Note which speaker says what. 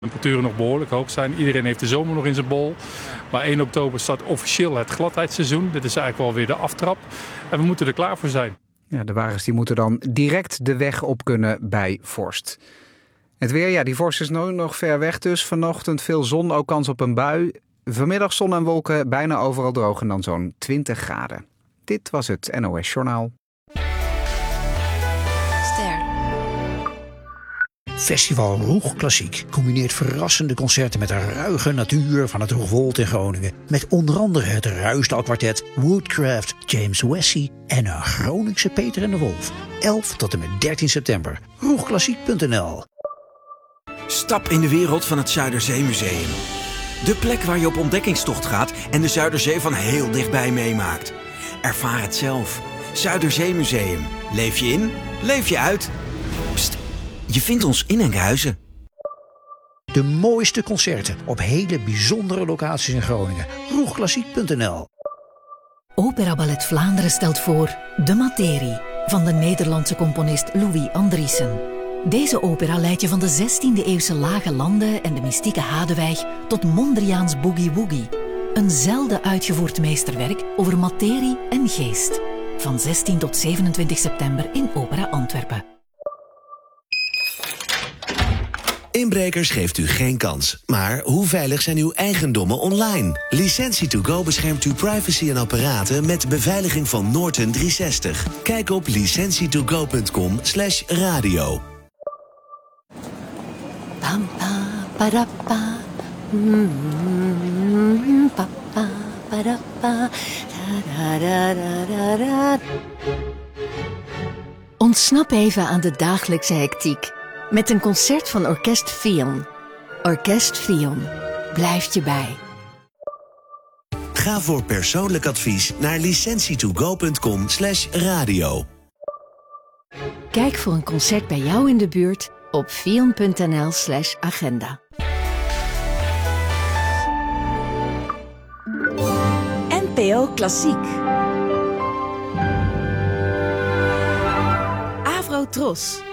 Speaker 1: De temperaturen nog behoorlijk hoog zijn. Iedereen heeft de zomer nog in zijn bol. Maar 1 oktober start officieel het gladheidsseizoen. Dit is eigenlijk wel weer de aftrap. En we moeten er klaar voor zijn.
Speaker 2: Ja, de wagens die moeten dan direct de weg op kunnen bij vorst. Het weer, ja, die vorst is nog ver weg dus. Vanochtend veel zon, ook kans op een bui. Vanmiddag zon en wolken, bijna overal droog en dan zo'n 20 graden. Dit was het NOS Journaal.
Speaker 3: Festival Roeg Klassiek combineert verrassende concerten met de ruige natuur van het Roegwold in Groningen. Met onder andere het Ruisdalkwartet, Woodcraft, James Wessie en een Groningse Peter en de Wolf. 11 tot en met 13 september. Roegklassiek.nl.
Speaker 4: Stap in de wereld van het Zuiderzeemuseum. De plek waar je op ontdekkingstocht gaat en de Zuiderzee van heel dichtbij meemaakt. Ervaar het zelf. Zuiderzeemuseum. Leef je in, leef je uit. Pst, je vindt ons in Enkhuizen.
Speaker 3: De mooiste concerten op hele bijzondere locaties in Groningen. Roegklassiek.nl.
Speaker 5: Opera Ballet Vlaanderen stelt voor De Materie van de Nederlandse componist Louis Andriessen. Deze opera leidt je van de 16e-eeuwse lage landen en de mystieke Hadewijk tot Mondriaans Boogie Woogie. Een zelden uitgevoerd meesterwerk over materie en geest. Van 16 tot 27 september in Opera Antwerpen.
Speaker 6: Inbrekers geeft u geen kans. Maar hoe veilig zijn uw eigendommen online? Licentie2Go beschermt uw privacy en apparaten met beveiliging van Norton 360. Kijk op licentietogo.com/radio.
Speaker 7: Pam pa para pa. Pa pa para pa. Da da da da da. Ontsnap even aan de dagelijkse hectiek met een concert van Orkest Fion. Orkest Fion blijft je bij.
Speaker 6: Ga voor persoonlijk advies naar licentietogo.com/radio.
Speaker 7: Kijk voor een concert bij jou in de buurt op fion.nl/agenda.
Speaker 8: NPO Klassiek. Avro Tros.